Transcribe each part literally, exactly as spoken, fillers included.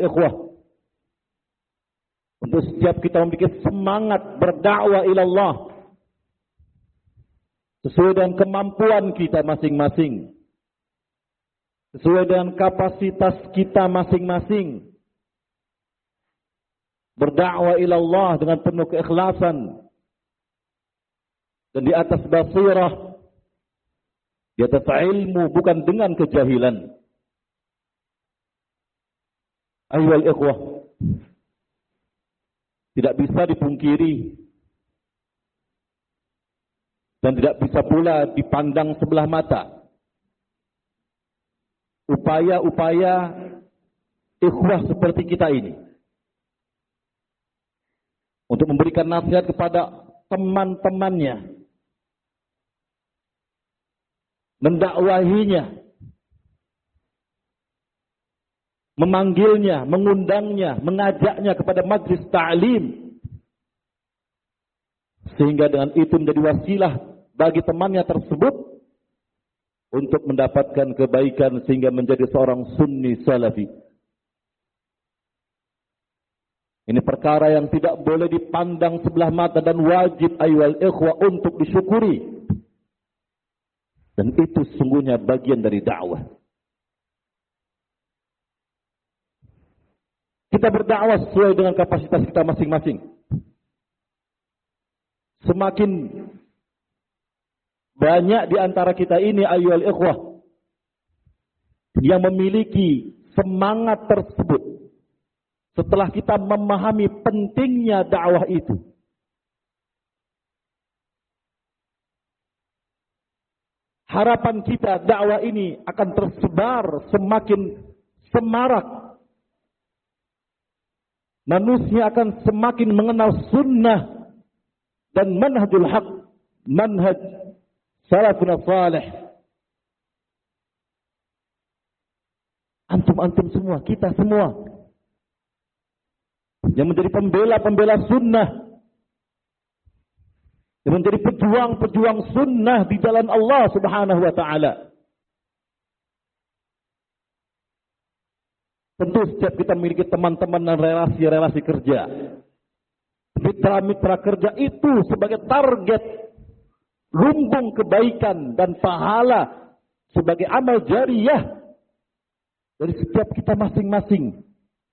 ikhwah, untuk setiap kita memiliki semangat berdakwah ilallah sesuai dengan kemampuan kita masing-masing, sesuai dengan kapasitas kita masing-masing. Berdakwah ilallah dengan penuh keikhlasan dan di atas basirah, di atas ilmu, bukan dengan kejahilan. Ayyuhal ikhwah, tidak bisa dipungkiri dan tidak bisa pula dipandang sebelah mata upaya-upaya ikhwah seperti kita ini untuk memberikan nasihat kepada teman-temannya, mendakwahinya, memanggilnya, mengundangnya, mengajaknya kepada majlis ta'lim, sehingga dengan itu menjadi wasilah bagi temannya tersebut untuk mendapatkan kebaikan sehingga menjadi seorang sunni salafi. Ini perkara yang tidak boleh dipandang sebelah mata dan wajib ayyuhal ikhwah untuk disyukuri. Dan itu sesungguhnya bagian dari dakwah. Kita berdakwah sesuai dengan kapasitas kita masing-masing. Semakin banyak di antara kita ini ayyuhal ikhwah yang memiliki semangat tersebut, setelah kita memahami pentingnya dakwah itu, harapan kita dakwah ini akan tersebar semakin semarak. Manusia akan semakin mengenal sunnah dan manhajul haq, manhaj salafun salih. Antum-antum semua, kita semua yang menjadi pembela-pembela sunnah, yang menjadi pejuang-pejuang sunnah di jalan Allah Subhanahu wa ta'ala. Tentu setiap kita memiliki teman-teman dan relasi-relasi kerja. Mitra-mitra kerja itu sebagai target lumbung kebaikan dan pahala sebagai amal jariyah dari setiap kita masing-masing.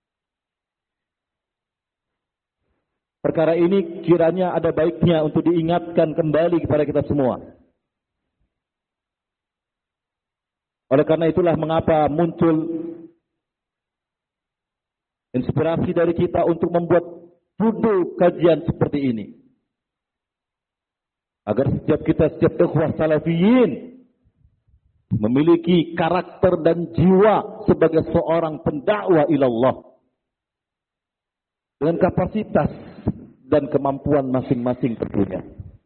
Perkara ini kiranya ada baiknya untuk diingatkan kembali kepada kita semua. Oleh karena itulah mengapa muncul inspirasi dari kita untuk membuat judul kajian seperti ini. Agar setiap kita, setiap ikhwah salafiyin memiliki karakter dan jiwa sebagai seorang pendakwah ilallah. Dengan kapasitas dan kemampuan masing-masing tentunya.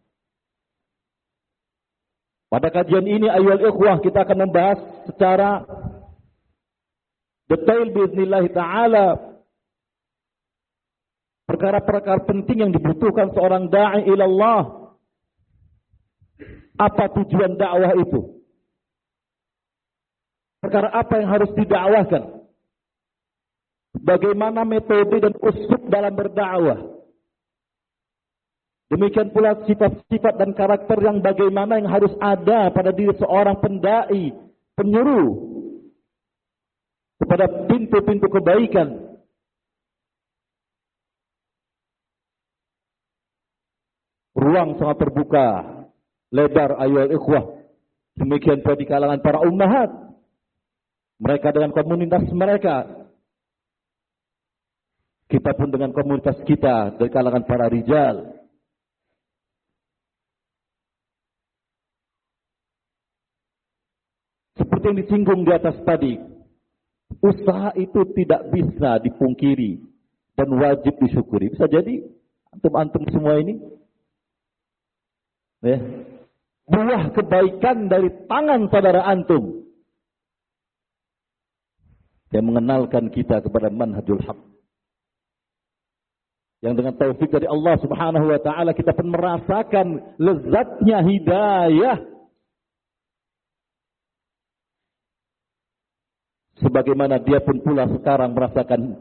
Pada kajian ini ayyuhal ikhwah kita akan membahas secara detail biiznillah ta'ala perkara-perkara penting yang dibutuhkan seorang da'i ilallah. Apa tujuan dakwah itu? Perkara apa yang harus didakwahkan? Bagaimana metode dan uslub dalam berdakwah? Demikian pula sifat-sifat dan karakter yang bagaimana yang harus ada pada diri seorang pendai, penyuruh kepada pintu-pintu kebaikan. Ruang sangat terbuka, lebar ayyuhal ikhwah. Demikian pula di kalangan para ummahat. Mereka dengan komunitas mereka. Kita pun dengan komunitas kita dari kalangan para rijal. Seperti yang disinggung di atas tadi, usaha itu tidak bisa dipungkiri dan wajib disyukuri. Bisa jadi antum-antum semua ini ya, buah kebaikan dari tangan saudara antum yang mengenalkan kita kepada manhajul haq. Yang dengan taufik dari Allah Subhanahu wa ta'ala kita pun merasakan lezatnya hidayah. Sebagaimana dia pun pula sekarang merasakan